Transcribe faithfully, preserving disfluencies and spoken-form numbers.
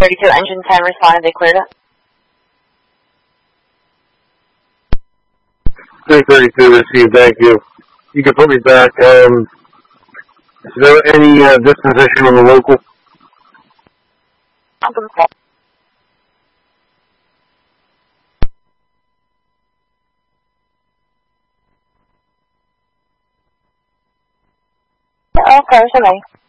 thirty-two, engine ten responded, they cleared it. three thirty-two received, thank you. You can put me back. Um, is there any uh, disposition on the local? Okay, so